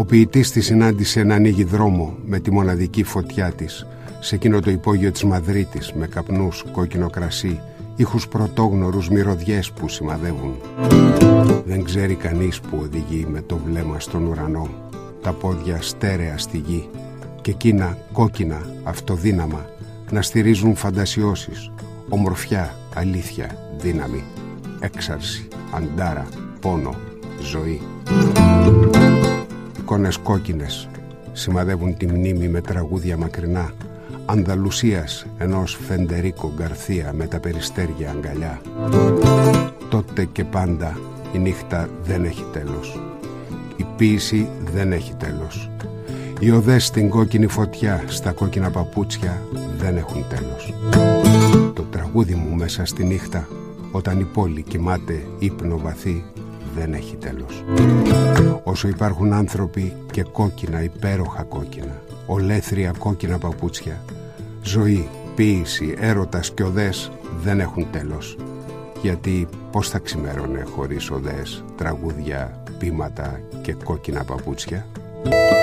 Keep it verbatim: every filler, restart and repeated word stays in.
ποιητής τη συνάντησε να ανοίγει δρόμο με τη μοναδική φωτιά της σε εκείνο το υπόγειο της Μαδρίτης, με καπνούς, κόκκινο κρασί, ήχους πρωτόγνωρους, μυρωδιές που σημαδεύουν. Δεν ξέρει κανείς που οδηγεί με το βλέμμα στον ουρανό, τα πόδια στέρεα στη γη και εκείνα κόκκινα, αυτοδύναμα, να στηρίζουν φαντασιώσεις, ομορφιά, αλήθεια, δύναμη, έξαρση, αντάρα, πόνο, ζωή. Εικόνες κόκκινες σημαδεύουν τη μνήμη με τραγούδια μακρινά Ανδαλουσίας ενός Φεντερίκο Γκαρθία με τα περιστέρια αγκαλιά. Τότε και πάντα η νύχτα δεν έχει τέλος. Η ποίηση δεν έχει τέλος. Οι οδές στην κόκκινη φωτιά, στα κόκκινα παπούτσια δεν έχουν τέλος. Το τραγούδι μου μέσα στη νύχτα, όταν η πόλη κοιμάται ύπνο βαθύ, δεν έχει τέλος. Όσο υπάρχουν άνθρωποι και κόκκινα, υπέροχα κόκκινα, ολέθρια κόκκινα παπούτσια, ζωή, ποίηση, έρωτας και οδές δεν έχουν τέλος. Γιατί πώς θα ξημέρωνε χωρίς οδές, τραγούδια, ποίηματα και κόκκινα παπούτσια?